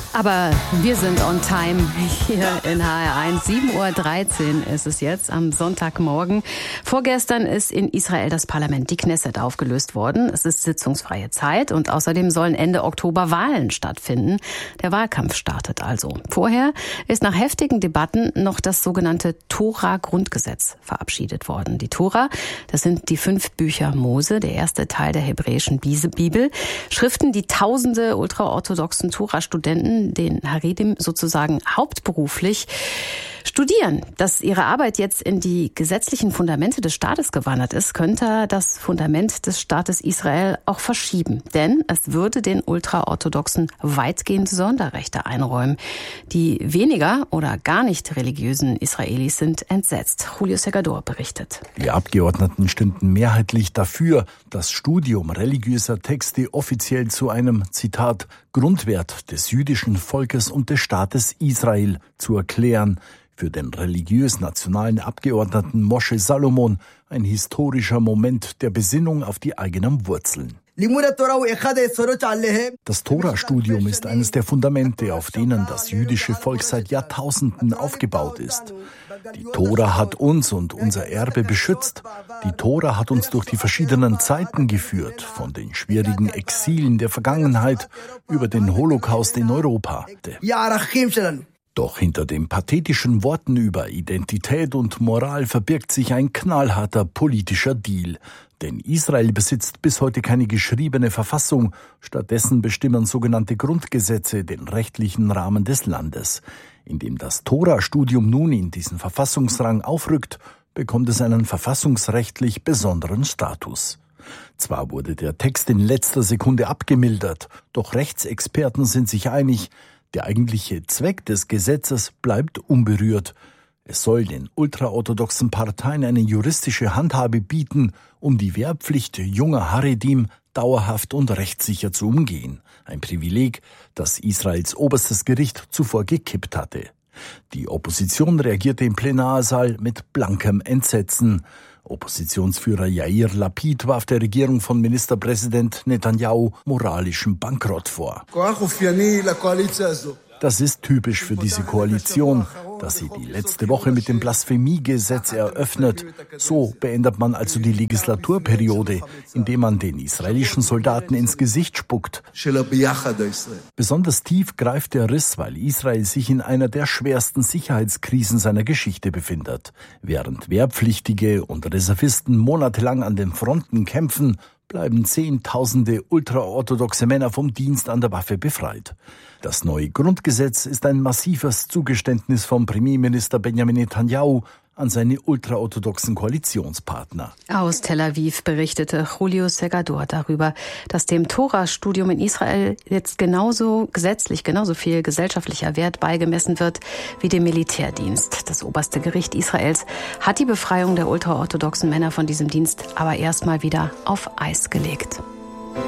Aber wir sind on time hier in HR1. 7:13 Uhr ist es jetzt am Sonntagmorgen. Vorgestern ist in Israel das Parlament, die Knesset, aufgelöst worden. Es ist sitzungsfreie Zeit und außerdem sollen Ende Oktober Wahlen stattfinden. Der Wahlkampf startet also. Vorher ist nach heftigen Debatten noch das sogenannte Tora-Grundgesetz verabschiedet worden. Die Tora, das sind die 5 Bücher Mose, der erste Teil der hebräischen Bibel. Schriften, die tausende ultraorthodoxen Tora-Studenten, den Haredim, sozusagen hauptberuflich studieren. Dass ihre Arbeit jetzt in die gesetzlichen Fundamente des Staates gewandert ist, könnte das Fundament des Staates Israel auch verschieben. Denn es würde den Ultraorthodoxen weitgehend Sonderrechte einräumen. Die weniger oder gar nicht religiösen Israelis sind entsetzt. Julio Segador berichtet. Die Abgeordneten stünden mehrheitlich dafür, das Studium religiöser Texte offiziell zu einem, Zitat, Grundwert des jüdischen Volkes und des Staates Israel zu erklären. Für den religiös-nationalen Abgeordneten Moshe Salomon ein historischer Moment der Besinnung auf die eigenen Wurzeln. Das Tora-Studium ist eines der Fundamente, auf denen das jüdische Volk seit Jahrtausenden aufgebaut ist. Die Tora hat uns und unser Erbe beschützt. Die Tora hat uns durch die verschiedenen Zeiten geführt, von den schwierigen Exilen der Vergangenheit über den Holocaust in Europa. Doch hinter den pathetischen Worten über Identität und Moral verbirgt sich ein knallharter politischer Deal. Denn Israel besitzt bis heute keine geschriebene Verfassung. Stattdessen bestimmen sogenannte Grundgesetze den rechtlichen Rahmen des Landes. Indem das Tora-Studium nun in diesen Verfassungsrang aufrückt, bekommt es einen verfassungsrechtlich besonderen Status. Zwar wurde der Text in letzter Sekunde abgemildert, doch Rechtsexperten sind sich einig, der eigentliche Zweck des Gesetzes bleibt unberührt. Es soll den ultraorthodoxen Parteien eine juristische Handhabe bieten, um die Wehrpflicht junger Haredim dauerhaft und rechtssicher zu umgehen. Ein Privileg, das Israels oberstes Gericht zuvor gekippt hatte. Die Opposition reagierte im Plenarsaal mit blankem Entsetzen. Oppositionsführer Yair Lapid warf der Regierung von Ministerpräsident Netanyahu moralischen Bankrott vor. Das ist typisch für diese Koalition, dass sie die letzte Woche mit dem Blasphemiegesetz eröffnet. So beendet man also die Legislaturperiode, indem man den israelischen Soldaten ins Gesicht spuckt. Besonders tief greift der Riss, weil Israel sich in einer der schwersten Sicherheitskrisen seiner Geschichte befindet. Während Wehrpflichtige und Reservisten monatelang an den Fronten kämpfen, bleiben Zehntausende ultraorthodoxe Männer vom Dienst an der Waffe befreit. Das neue Grundgesetz ist ein massives Zugeständnis vom Premierminister Benjamin Netanyahu an seine ultraorthodoxen Koalitionspartner. Aus Tel Aviv berichtete Julio Segador darüber, dass dem Tora-Studium in Israel jetzt genauso viel gesellschaftlicher Wert beigemessen wird wie dem Militärdienst. Das oberste Gericht Israels hat die Befreiung der ultraorthodoxen Männer von diesem Dienst aber erstmal wieder auf Eis gelegt.